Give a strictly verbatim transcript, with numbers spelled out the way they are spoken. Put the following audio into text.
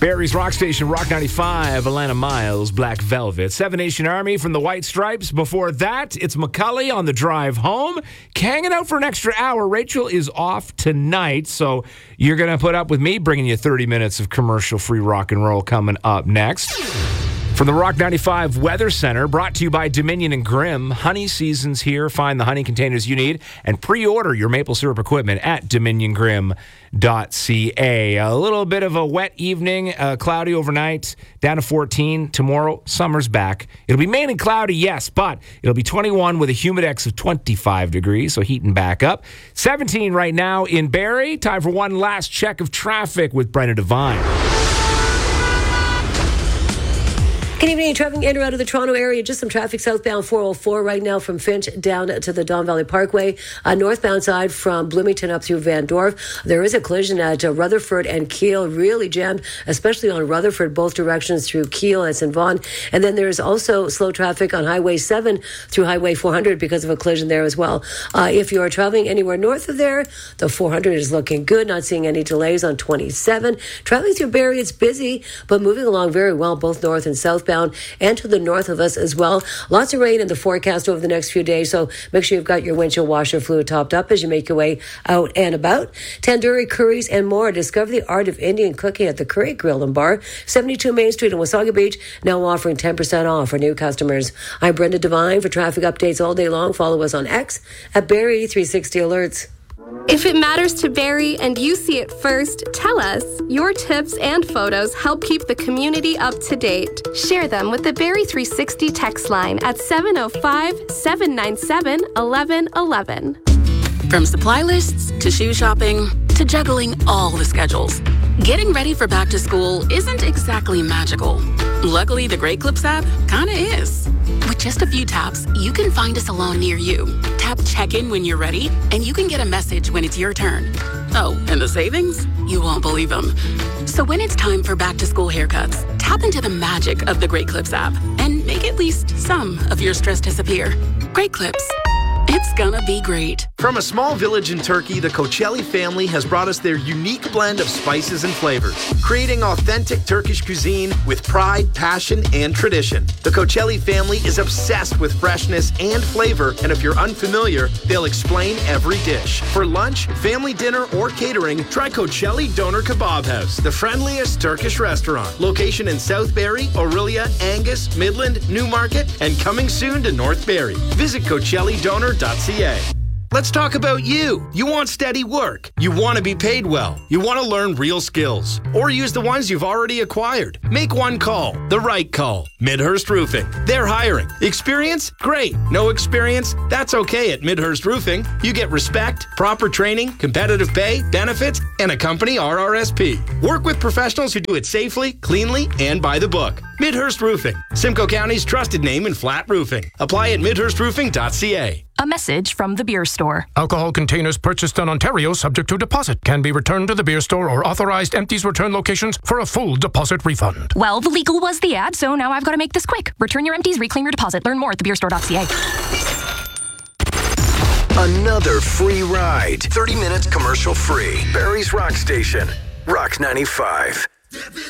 Barry's Rock Station, Rock ninety-five, Alana Miles, Black Velvet. Seven Nation Army from the White Stripes. Before that, it's McCully on the drive home. Hanging out for an extra hour. Rachel is off tonight, so you're going to put up with me bringing you thirty minutes of commercial-free rock and roll coming up next. From the Rock ninety-five Weather Center, brought to you by Dominion and Grimm. Honey season's here. Find the honey containers you need and pre-order your maple syrup equipment at dominion grimm dot c a. A little bit of a wet evening, uh, cloudy overnight, down to fourteen. Tomorrow, summer's back. It'll be mainly cloudy, yes, but it'll be twenty-one with a humidex of twenty-five degrees, so heating back up. seventeen right now in Barrie. Time for one last check of traffic with Brenna Devine. Good evening. Traveling in or out of the Toronto area. Just some traffic southbound four oh four right now from Finch down to the Don Valley Parkway. Uh, northbound side from Bloomington up through Van Dorp. There is a collision at uh, Rutherford and Keele. Really jammed, especially on Rutherford, both directions through Keele. That's in Vaughan. And then there's also slow traffic on Highway seven through Highway four hundred because of a collision there as well. Uh, if you are traveling anywhere north of there, the four hundred is looking good. Not seeing any delays on twenty-seven. Traveling through Barrie, it's busy, but moving along very well, both north and southbound. And to the north of us as well. Lots of rain in the forecast over the next few days, so make sure you've got your windshield washer fluid topped up as you make your way out and about. Tandoori curries and more. Discover the art of Indian cooking at the Curry Grill and Bar, seventy-two Main Street in Wasaga Beach, now offering ten percent off for new customers. I'm Brenda Devine. For traffic updates all day long, follow us on X at Barrie three sixty Alerts. If it matters to Barrie and you see it first, tell us. Your tips and photos help keep the community up to date. Share them with the Barrie three sixty text line at seven oh five, seven nine seven, one one one one. From supply lists to shoe shopping to juggling all the schedules, getting ready for back to school isn't exactly magical. Luckily, the Great Clips app kinda is. With just a few taps, you can find a salon near you. Tap check-in when you're ready, and you can get a message when it's your turn. Oh, and the savings? You won't believe them. So when it's time for back-to-school haircuts, tap into the magic of the Great Clips app and make at least some of your stress disappear. Great Clips. It's gonna be great. From a small village in Turkey, the Koçelli family has brought us their unique blend of spices and flavors, creating authentic Turkish cuisine with pride, passion, and tradition. The Koçelli family is obsessed with freshness and flavor, and if you're unfamiliar, they'll explain every dish. For lunch, family dinner, or catering, try Koçelli Doner Kebab House, the friendliest Turkish restaurant. Location in South Barrie, Orillia, Angus, Midland, Newmarket, and coming soon to North Barrie. Visit Koçelli Doner dot c a. Let's talk about you. You want steady work. You want to be paid well. You want to learn real skills. Or use the ones you've already acquired. Make one call. The right call. Midhurst Roofing. They're hiring. Experience? Great. No experience? That's okay at Midhurst Roofing. You get respect, proper training, competitive pay, benefits, and a company R R S P. Work with professionals who do it safely, cleanly, and by the book. Midhurst Roofing. Simcoe County's trusted name in flat roofing. Apply at midhurst roofing dot c a. A message from the beer store. Alcohol containers purchased in Ontario subject to deposit can be returned to the beer store or authorized empties return locations for a full deposit refund. Well, the legal was the ad, so now I've got to make this quick. Return your empties, reclaim your deposit. Learn more at the beer store dot c a. Another free ride. thirty minutes commercial free. Barrie's Rock Station. Rock ninety-five.